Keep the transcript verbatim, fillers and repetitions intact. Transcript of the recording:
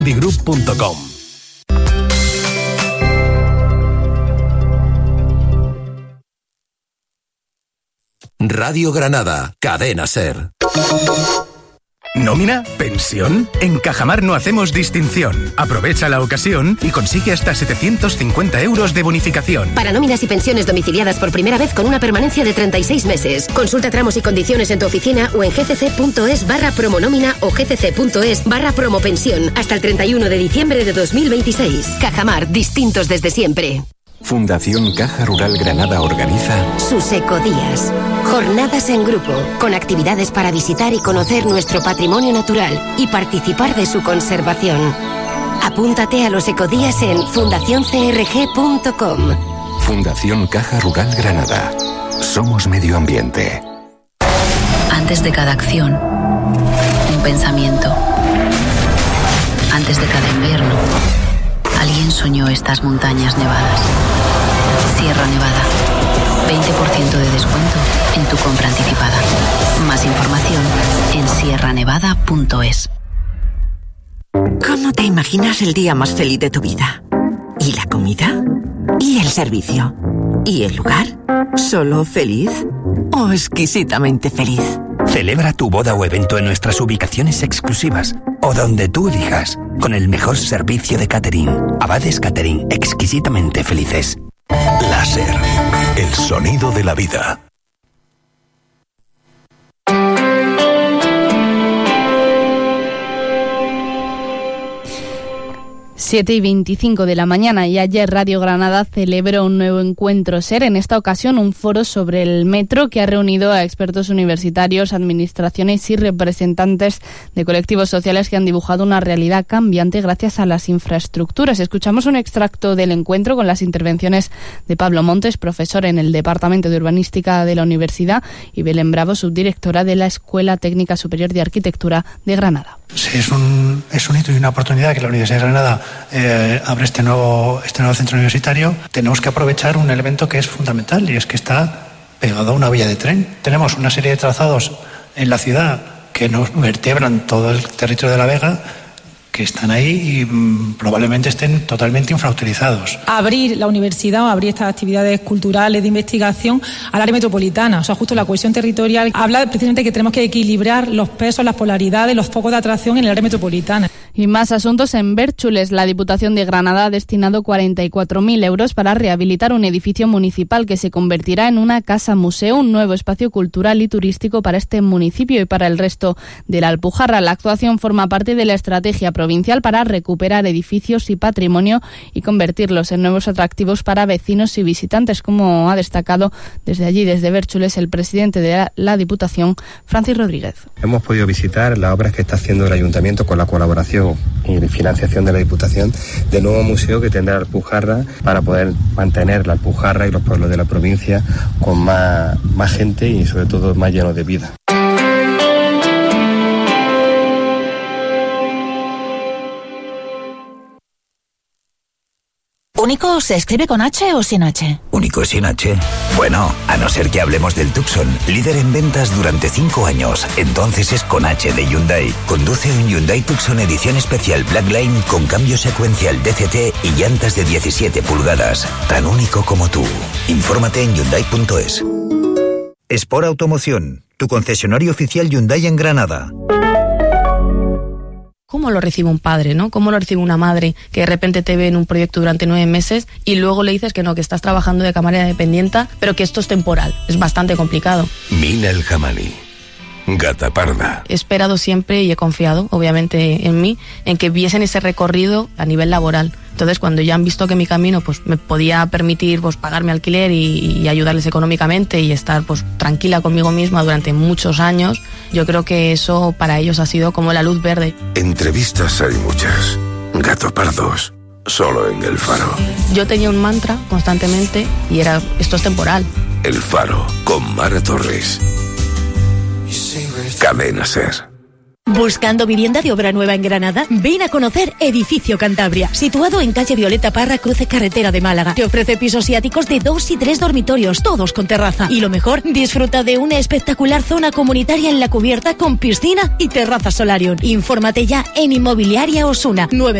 bigroup punto com. Radio Granada, Cadena SER. ¿Nómina? ¿Pensión? En Cajamar no hacemos distinción. Aprovecha la ocasión y consigue hasta setecientos cincuenta euros de bonificación. Para nóminas y pensiones domiciliadas por primera vez con una permanencia de treinta y seis meses. Consulta tramos y condiciones en tu oficina o en gcc.es barra promonómina o gcc.es barra promopensión hasta el treinta y uno de diciembre de dos mil veintiséis. Cajamar, distintos desde siempre. Fundación Caja Rural Granada organiza sus ecodías. Jornadas en grupo, con actividades para visitar y conocer nuestro patrimonio natural y participar de su conservación. Apúntate a los ecodías en fundación c r g punto com. Fundación Caja Rural Granada. Somos medio ambiente. Antes de cada acción, un pensamiento. Antes de cada invierno, alguien soñó estas montañas nevadas. Sierra Nevada. veinte por ciento de descuento en tu compra anticipada. Más información en sierra nevada punto es. ¿Cómo te imaginas el día más feliz de tu vida? ¿Y la comida? ¿Y el servicio? ¿Y el lugar? ¿Solo feliz? ¿O exquisitamente feliz? Celebra tu boda o evento en nuestras ubicaciones exclusivas o donde tú elijas, con el mejor servicio de catering. Abades Catering, exquisitamente felices. Láser, el sonido de la vida. siete y veinticinco de la mañana y ayer Radio Granada celebró un nuevo encuentro SER, en esta ocasión un foro sobre el metro que ha reunido a expertos universitarios, administraciones y representantes de colectivos sociales que han dibujado una realidad cambiante gracias a las infraestructuras. Escuchamos un extracto del encuentro con las intervenciones de Pablo Montes, profesor en el Departamento de Urbanística de la Universidad, y Belén Bravo, subdirectora de la Escuela Técnica Superior de Arquitectura de Granada. Sí, es un, es un hito y una oportunidad que la Universidad de Granada eh, abre este nuevo, este nuevo centro universitario. Tenemos que aprovechar un elemento que es fundamental y es que está pegado a una vía de tren. Tenemos una serie de trazados en la ciudad que nos vertebran todo el territorio de La Vega, que están ahí y mmm, probablemente estén totalmente infrautilizados. Abrir la universidad o abrir estas actividades culturales de investigación al área metropolitana, o sea, justo la cohesión territorial, habla precisamente que tenemos que equilibrar los pesos, las polaridades, los focos de atracción en el área metropolitana. Y más asuntos en Bérchules. La Diputación de Granada ha destinado cuarenta y cuatro mil euros para rehabilitar un edificio municipal que se convertirá en una casa-museo, un nuevo espacio cultural y turístico para este municipio y para el resto de la Alpujarra. La actuación forma parte de la estrategia provincial para recuperar edificios y patrimonio y convertirlos en nuevos atractivos para vecinos y visitantes, como ha destacado desde allí, desde Bérchules, el presidente de la, la Diputación, Francis Rodríguez. Hemos podido visitar las obras que está haciendo el Ayuntamiento con la colaboración y financiación de la Diputación del nuevo museo que tendrá la Alpujarra, para poder mantener la Alpujarra y los pueblos de la provincia con más, más gente y sobre todo más llenos de vida. ¿Único se escribe con H o sin H? ¿Único sin H? Bueno, a no ser que hablemos del Tucson, líder en ventas durante cinco años. Entonces es con H de Hyundai. Conduce un Hyundai Tucson edición especial Blackline con cambio secuencial D C T y llantas de diecisiete pulgadas. Tan único como tú. Infórmate en hyundai punto es. Sport Automoción, tu concesionario oficial Hyundai en Granada. ¿Cómo lo recibe un padre, no? ¿Cómo lo recibe una madre que de repente te ve en un proyecto durante nueve meses y luego le dices que no, que estás trabajando de camarera dependiente, pero que esto es temporal? Es bastante complicado. Mina El Jamali, Gata Parda. He esperado siempre y he confiado, obviamente, en mí, en que viesen ese recorrido a nivel laboral. Entonces, cuando ya han visto que mi camino pues me podía permitir pues pagarme alquiler y, y ayudarles económicamente y estar pues tranquila conmigo misma durante muchos años, yo creo que eso para ellos ha sido como la luz verde. Entrevistas hay muchas. Gato Pardos, solo en El Faro. Yo tenía un mantra constantemente y era: esto es temporal. El Faro, con Mara Torres. Cadena SER. ¿Buscando vivienda de obra nueva en Granada? Ven a conocer Edificio Cantabria, situado en calle Violeta Parra, cruce carretera de Málaga. Te ofrece pisos y áticos de dos y tres dormitorios, todos con terraza. Y lo mejor, disfruta de una espectacular zona comunitaria en la cubierta con piscina y terraza solarium. Infórmate ya en Inmobiliaria Osuna nueve